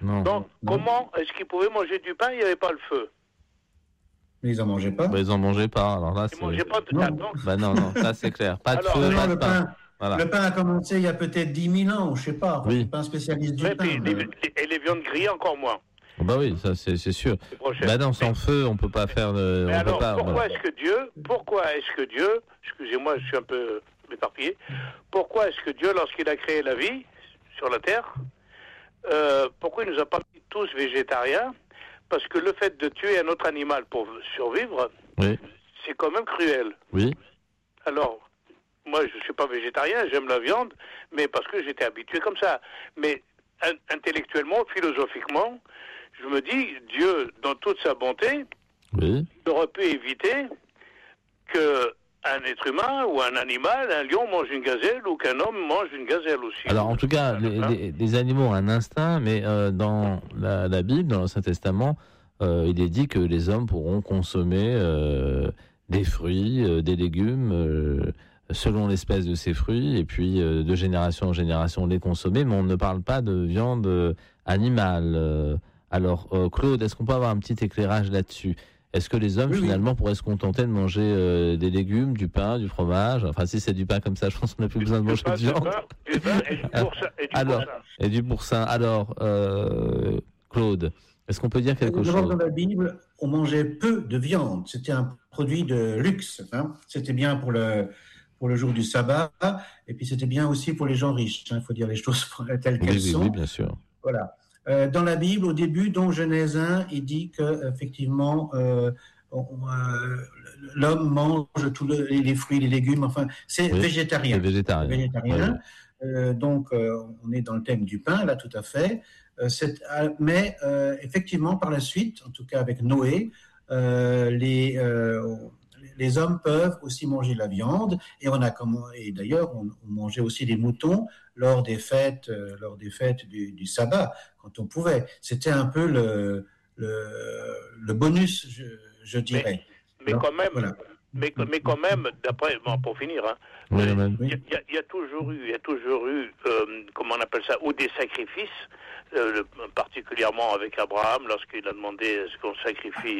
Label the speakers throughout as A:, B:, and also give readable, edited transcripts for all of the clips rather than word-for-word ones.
A: Non.
B: Donc, comment est-ce qu'ils pouvaient manger du pain? Il n'y avait pas le feu.
C: Mais ils en mangeaient pas.
A: Ils en mangeaient pas. Alors là,
B: Ils ne mangeaient pas tout à l'heure.
A: non, ça c'est clair. Pas de
B: Alors,
A: feu,
C: Non,
A: pas de
C: le
A: pain.
C: pain.
A: Voilà.
C: Le pain a commencé il y a peut-être 10 000 ans, je sais pas.
A: Oui.
C: Je suis pas un spécialiste du
B: Et
C: pain.
B: les viandes grillées encore moins.
A: Bah oui, ça c'est sûr.
B: C'est prochain.
A: Bah non, sans feu, on peut pas faire de.
B: Mais
A: on
B: alors,
A: peut pas,
B: pourquoi
A: voilà.
B: est-ce que Dieu, excusez-moi, je suis un peu éparpillé, pourquoi est-ce que Dieu, lorsqu'il a créé la vie sur la terre, pourquoi il nous a pas mis tous végétariens? Parce que le fait de tuer un autre animal pour survivre,
A: Oui.
B: c'est quand même cruel.
A: Oui.
B: Alors, moi, je suis pas végétarien, j'aime la viande, mais parce que j'étais habitué comme ça. Mais intellectuellement, philosophiquement, je me dis, Dieu, dans toute sa bonté,
A: Oui.
B: il aurait pu éviter qu'un être humain ou un animal, un lion mange une gazelle ou qu'un homme mange une gazelle aussi.
A: Alors en tout cas, les animaux ont un instinct, mais dans la Bible, dans l'Ancien Testament, il est dit que les hommes pourront consommer des fruits, des légumes, selon l'espèce de ces fruits, et puis de génération en génération les consommer, mais on ne parle pas de viande animale. Alors Claude, est-ce qu'on peut avoir un petit éclairage là-dessus ? Est-ce que les hommes, finalement, pourraient se contenter de manger des légumes, du pain, du fromage ? Enfin, si c'est du pain comme ça, je pense qu'on n'a plus besoin de manger de viande.
B: Du pain et du boursin.
A: Alors, Claude, est-ce qu'on peut dire quelque chose ?
C: Dans la Bible, on mangeait peu de viande. C'était un produit de luxe. Hein. C'était bien pour le jour du sabbat, et puis c'était bien aussi pour les gens riches. Il faut dire les choses telles qu'elles sont.
A: Oui, bien sûr.
C: Voilà. Dans la Bible, au début, dans Genèse 1, il dit que effectivement, l'homme mange tous les fruits, les légumes. Enfin, c'est végétarien.
A: C'est végétarien.
C: Donc, on est dans le thème du pain, là, tout à fait. Mais effectivement, par la suite, en tout cas avec Noé, les hommes peuvent aussi manger la viande, et d'ailleurs on mangeait aussi des moutons lors des fêtes du sabbat quand on pouvait. C'était un peu le bonus, je dirais.
B: Mais quand même, voilà. mais quand même, d'après, pour finir, il y a toujours eu, comment on appelle ça, ou des sacrifices, particulièrement avec Abraham lorsqu'il a demandé est-ce qu'on sacrifie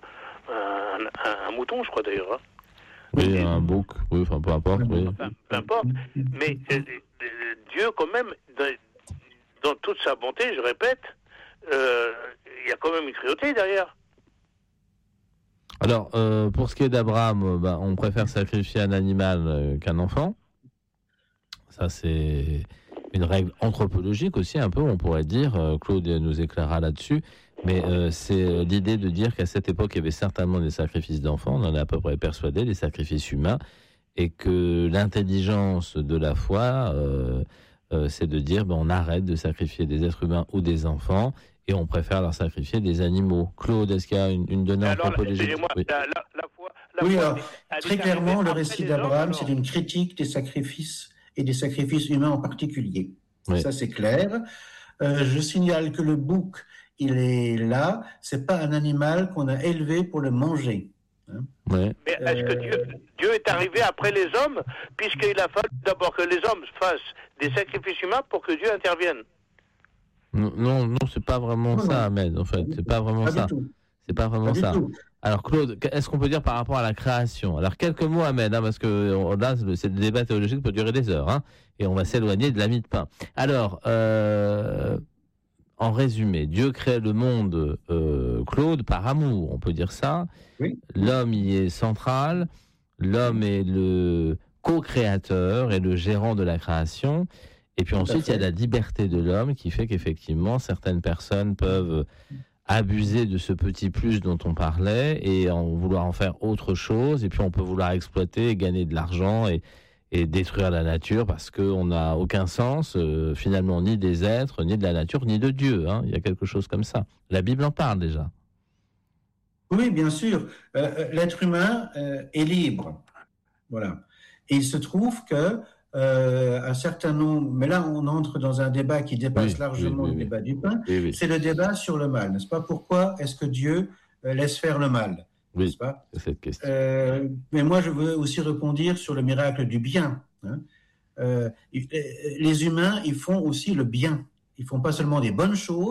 B: un mouton, je crois d'ailleurs. Hein.
A: Oui, un bouc, oui, enfin peu importe. Oui.
B: Peu importe, mais Dieu quand même, dans toute sa bonté, je répète, il y a quand même une cruauté derrière.
A: Alors, pour ce qui est d'Abraham, on préfère sacrifier un animal qu'un enfant. Ça, c'est une règle anthropologique aussi, un peu, on pourrait dire. Claude nous éclairera là-dessus. Mais c'est l'idée de dire qu'à cette époque, il y avait certainement des sacrifices d'enfants, on en est à peu près persuadé, des sacrifices humains, et que l'intelligence de la foi, c'est de dire on arrête de sacrifier des êtres humains ou des enfants, et on préfère leur sacrifier des animaux. Claude, est-ce qu'il y a une donnée anthropologique ?
C: Oui, alors, très clairement, le récit d'Abraham, c'est une critique des sacrifices, et des sacrifices humains en particulier. Oui. Ça, c'est clair. Je signale que le bouc, il est là, c'est pas un animal qu'on a élevé pour le manger. Hein.
A: Ouais.
B: Mais est-ce que Dieu est arrivé après les hommes, puisqu'il a fallu d'abord que les hommes fassent des sacrifices humains pour que Dieu intervienne?
A: Non, c'est pas vraiment ça, Ahmed, en fait. C'est pas vraiment ça. C'est pas vraiment ça. Alors, Claude, est-ce qu'on peut dire par rapport à la création ? Alors, quelques mots, Ahmed, parce que là, le débat théologique peut durer des heures, et on va s'éloigner de la mie de pain. Alors, en résumé, Dieu crée le monde, Claude, par amour, on peut dire ça.
C: Oui.
A: L'homme y est central, l'homme est le co-créateur et le gérant de la création. Et puis ensuite, il y a la liberté de l'homme qui fait qu'effectivement, certaines personnes peuvent abuser de ce petit plus dont on parlait et vouloir en faire autre chose. Et puis, on peut vouloir exploiter, gagner de l'argent et détruire la nature parce qu'on n'a aucun sens, finalement, ni des êtres, ni de la nature, ni de Dieu. Il y a quelque chose comme ça. La Bible en parle déjà.
C: Oui, bien sûr. L'être humain est libre. Voilà. Et il se trouve que un certain nombre, mais là on entre dans un débat qui dépasse largement le débat du pain, c'est le débat sur le mal, n'est-ce pas ? Pourquoi est-ce que Dieu laisse faire le mal ?
A: Oui,
C: n'est-ce pas ?
A: c'est cette question.
C: Mais moi je veux aussi rebondir sur le miracle du bien. Les humains, ils font aussi le bien. Ils font pas seulement des bonnes choses,